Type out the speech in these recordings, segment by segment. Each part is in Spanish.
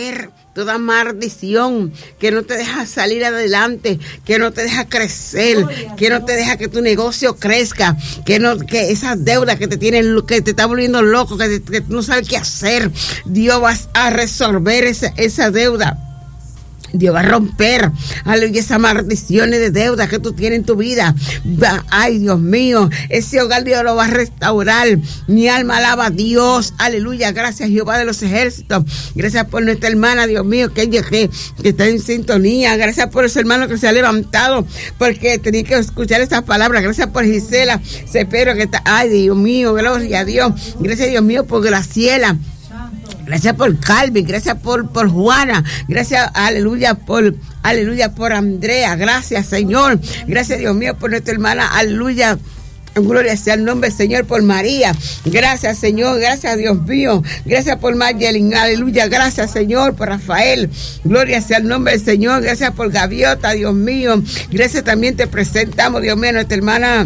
romper toda maldición que no te deja salir adelante, que no te deja crecer, que no te deja que tu negocio crezca, que esas deudas que te tienen, que te está volviendo loco, que tú no sabes qué hacer. Dios va a resolver esa deuda. Dios va a romper, aleluya, esas maldiciones de deuda que tú tienes en tu vida. Ay, Dios mío, ese hogar Dios lo va a restaurar. Mi alma alaba a Dios, aleluya. Gracias, Jehová de los ejércitos. Gracias por nuestra hermana, Dios mío, que está en sintonía. Gracias por ese hermano que se ha levantado, porque tenía que escuchar estas palabras. Gracias por Gisela Cepero, que está, ay, Dios mío, gloria a Dios. Gracias, Dios mío, por Graciela. Gracias por Calvin, gracias por Juana, gracias, aleluya, por Andrea, gracias, Señor, gracias, Dios mío, por nuestra hermana, aleluya. Gloria sea el nombre del Señor, por María. Gracias, Señor. Gracias, Dios mío. Gracias por Mayelin. Aleluya. Gracias, Señor, por Rafael. Gloria sea el nombre del Señor. Gracias por Gaviota, Dios mío. Gracias, también te presentamos, Dios mío, nuestra hermana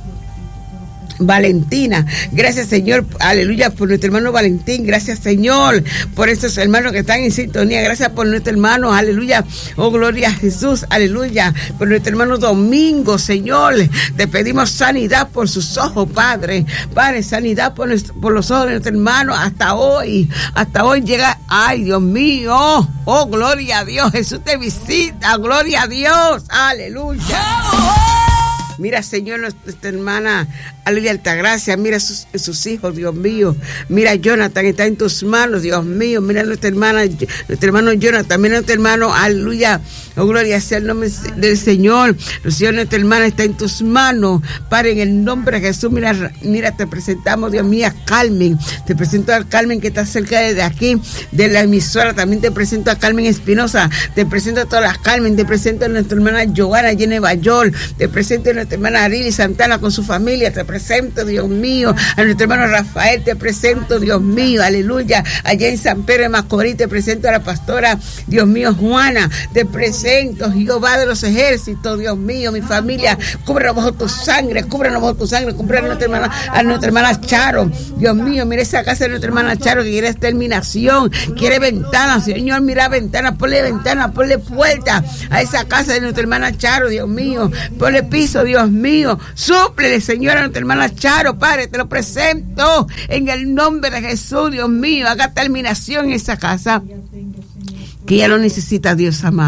Valentina. Gracias, Señor, aleluya, por nuestro hermano Valentín. Gracias, Señor, por estos hermanos que están en sintonía. Gracias por nuestro hermano, aleluya, oh gloria a Jesús, aleluya, por nuestro hermano Domingo. Señor, te pedimos sanidad por sus ojos, Padre, sanidad por los ojos de nuestro hermano. Hasta hoy llega, ay, Dios mío, oh gloria a Dios. Jesús te visita, gloria a Dios, aleluya. Mira, Señor, nuestra hermana, aleluya, Altagracia, mira sus hijos, Dios mío. Mira, Jonathan, está en tus manos, Dios mío. Mira nuestro hermano Jonathan, mira nuestro hermano, aleluya, oh gloria sea el nombre del Señor. Señor, nuestra hermana está en tus manos, Padre, en el nombre de Jesús. Mira, te presentamos, Dios mío, a Carmen. Te presento a Carmen, que está cerca de aquí, de la emisora. También te presento a Carmen Espinosa. Te presento a todas las Carmen. Te presento a nuestra hermana Joana, allí en Nueva York. Te presento a nuestra hermana Arili Santana con su familia. Te presento, Dios mío, a nuestro hermano Rafael. Te presento, Dios mío, aleluya, allá en San Pedro de Macorís. Te presento a la pastora, Dios mío, Juana. Te presento, Jehová de los ejércitos, Dios mío, mi familia. Cúbrenos bajo tu sangre, cúbrenos bajo tu sangre. Cúbrenos a nuestra hermana Charo. Dios mío, mira esa casa de nuestra hermana Charo, que quiere terminación, quiere ventanas. Señor, mira ventanas, ponle puerta a esa casa de nuestra hermana Charo, Dios mío. Ponle piso, Dios mío. Súplele, Señor, a nuestra hermana Charo, Padre, te lo presento en el nombre de Jesús, Dios mío. Haga terminación en esa casa, que ya lo necesita, Dios amado.